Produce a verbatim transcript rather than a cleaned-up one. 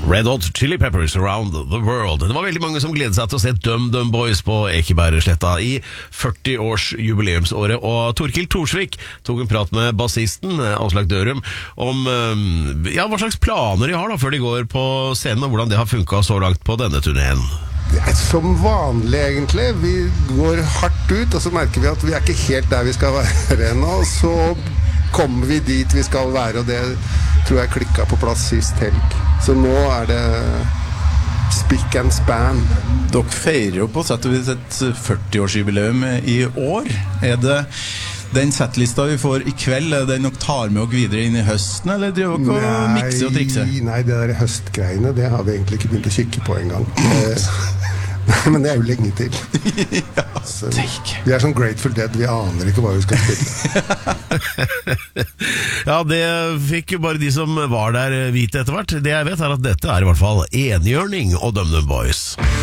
Red Hot Chili Peppers Around the World. Det var veldig mange som gledet seg til å se Dum Dum Boys på Ekebergsletta i førti-års jubileumsåret, og Torkild Thorsvik tok en prat med bassisten Aslak Dørum om ja, hva slags planer de har da, før de går på scenen, og hvordan det har funket så langt på denne turneen. Det er som vanlig egentlig. Vi går hardt ut, og så merker vi at vi er ikke helt der vi skal være ennå, og så kommer vi dit vi skal være, og det tror jeg klikket på plass sist helg. Så nå er det spick and span. Dere feirer jo på sett og vis et førti-årsjubileum i år. Er det den settlista vi får i kveld, er det den dere tar med dere videre inn i høsten, eller driver dere og mikser og trikser? Nei, det der høstgreiene, det har vi egentlig ikke begynt å kikke på en gang. Men det er jo lenge til. Ja, så, vi er sånn Grateful Dead, vi aner ikke hva vi skal spille. Ja, det fikk jo bare de som var der vite etter hvert. Det jeg vet er at dette er i hvert fall enhjørning og Dum Dum Boys.